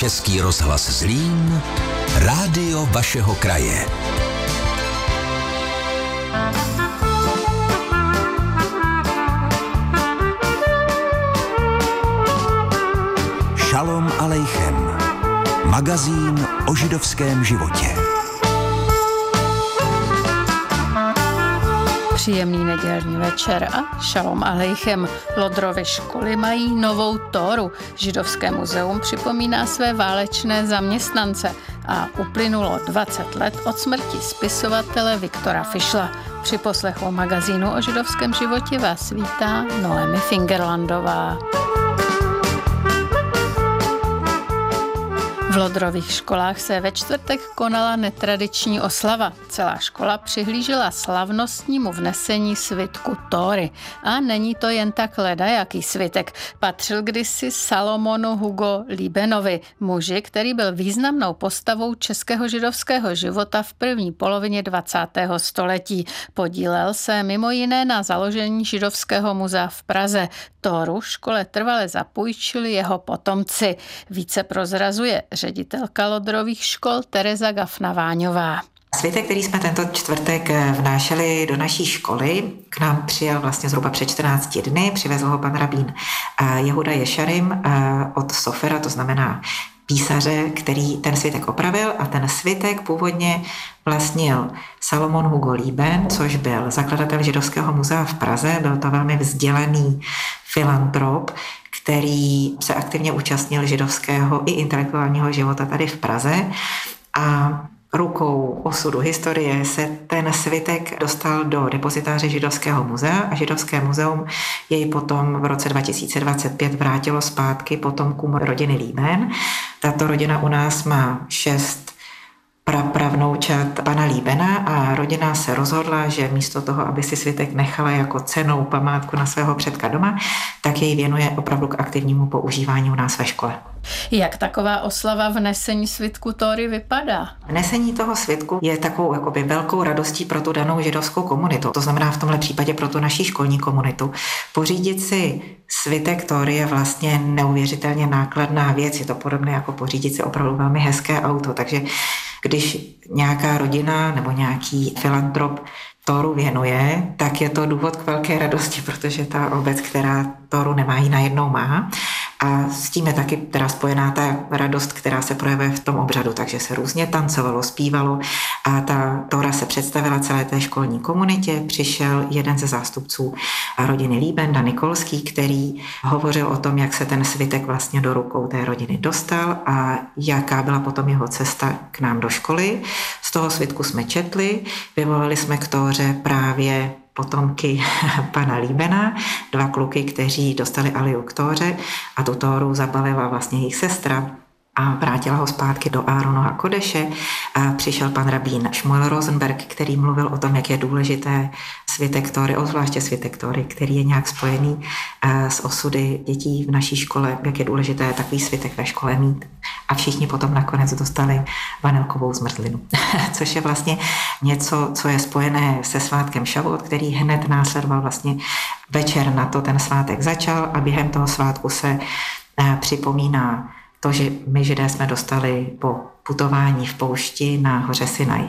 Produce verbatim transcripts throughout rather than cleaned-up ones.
Český rozhlas Zlín, rádio vašeho kraje. Šalom alejchem, magazín o židovském životě. Příjemný nedělní večer a šalom alejchem. Lodrovy školy mají novou Tóru. Židovské muzeum připomíná své válečné zaměstnance a uplynulo dvacet let od smrti spisovatele Viktora Fischla. Při poslechu magazínu o židovském životě vás vítá Noemi Fingerlandová. V Lodrových školách se ve čtvrtek konala netradiční oslava. Celá škola přihlížela slavnostnímu vnesení svitku Tóry. A není to jen tak ledajaký svitek. Patřil kdysi Salomonu Hugo Liebenovi, muži, který byl významnou postavou českého židovského života v první polovině dvacátého století. Podílel se mimo jiné na založení Židovského muzea v Praze. Tóru škole trvale zapůjčili jeho potomci. Více prozrazuje ředitelka Lodrových škol Tereza Gafna-Váňová. Svitek, který jsme tento čtvrtek vnášeli do naší školy, k nám přijel vlastně zhruba před čtrnácti dny, přivezl ho pan rabín Jehuda Ješarim od Sofera, to znamená písaře, který ten svitek opravil, a ten svitek původně vlastnil Salomon Hugo Lieben, což byl zakladatel Židovského muzea v Praze, byl to velmi vzdělaný filantrop, který se aktivně účastnil židovského i intelektuálního života tady v Praze, a rukou osudu historie se ten svitek dostal do depozitáře Židovského muzea a Židovské muzeum jej potom v roce dva tisíce dvacet pět vrátilo zpátky potomkům rodiny Lieben. Tato rodina u nás má šest prapravnoučat pana Liebena a rodina se rozhodla, že místo toho, aby si svitek nechala jako cennou památku na svého předka doma, tak jej věnuje opravdu k aktivnímu používání u nás ve škole. Jak taková oslava vnesení svitku Tóry vypadá? Vnesení toho svitku je takovou jakoby velkou radostí pro tu danou židovskou komunitu. To znamená v tomhle případě pro tu naší školní komunitu. Pořídit si svitek Tóry je vlastně neuvěřitelně nákladná věc. Je to podobné jako pořídit si opravdu velmi hezké auto. Takže když nějaká rodina nebo nějaký filantrop Tóru věnuje, tak je to důvod k velké radosti, protože ta obec, která Tóru nemá, ji najednou má. A s tím je taky teda spojená ta radost, která se projevuje v tom obřadu, takže se různě tancovalo, zpívalo a ta Tóra se představila celé té školní komunitě. Přišel jeden ze zástupců rodiny Lieben, Dan Nikolský, který hovořil o tom, jak se ten svitek vlastně do rukou té rodiny dostal a jaká byla potom jeho cesta k nám do školy. Z toho svitku jsme četli, vyvolali jsme k Tóře právě potomky pana Liebena, dva kluky, kteří dostali aliu k Tóře, a tu Tóru zabalila vlastně jejich sestra a vrátila ho zpátky do Áronova kodeše. A přišel pan rabín Šmuel Rosenberg, který mluvil o tom, jak je důležité svitek Tóry, obzvláště svitek Tóry, který je nějak spojený s osudy dětí v naší škole, jak je důležité takový svitek ve škole mít. A všichni potom nakonec dostali vanilkovou zmrzlinu, což je vlastně něco, co je spojené se svátkem Šavot, který hned následoval vlastně večer na to ten svátek začal, a během toho svátku se připomíná to, že my Židé jsme dostali po putování v poušti na hoře Sinaj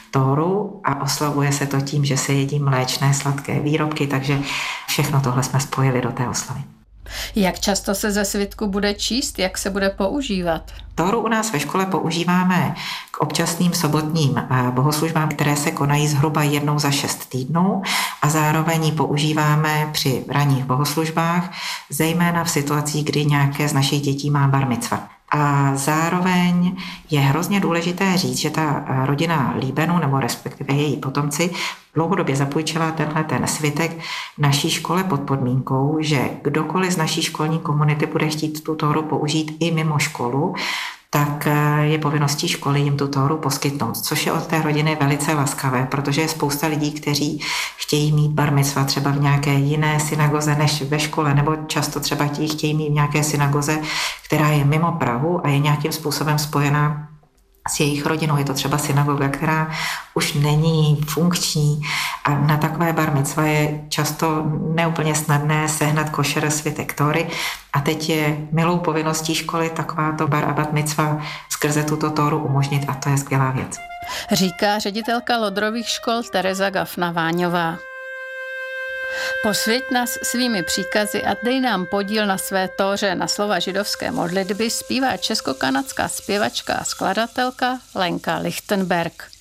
Tóru a oslavuje se to tím, že se jedí mléčné sladké výrobky, takže všechno tohle jsme spojili do té oslavy. Jak často se ze svitku bude číst, jak se bude používat? Tóru u nás ve škole používáme k občasným sobotním bohoslužbám, které se konají zhruba jednou za šest týdnů, a zároveň ji používáme při ranních bohoslužbách, zejména v situacích, kdy nějaké z našich dětí má bar micva. A zároveň je hrozně důležité říct, že ta rodina Liebenů, nebo respektive její potomci, dlouhodobě zapůjčila tenhle ten svitek naší škole pod podmínkou, že kdokoliv z naší školní komunity bude chtít tu Tóru použít i mimo školu, tak je povinností školy jim tu Tóru poskytnout, což je od té rodiny velice laskavé, protože je spousta lidí, kteří chtějí mít bar micva třeba v nějaké jiné synagoze než ve škole, nebo často třeba ti chtějí mít v nějaké synagoze, která je mimo Prahu a je nějakým způsobem spojená s jejich rodinou. Je to třeba synagoga, která už není funkční A na takové bar micva je často neúplně snadné sehnat košer svitek Tóry. A teď je milou povinností školy takováto bar a bat micva skrze tuto Tóru umožnit a to je skvělá věc. Říká ředitelka Lodrových škol Tereza Gafna-Váňová. Posvěť nás svými příkazy a dej nám podíl na své Tóře. Na slova židovské modlitby zpívá česko-kanadská zpěvačka a skladatelka Lenka Lichtenberg.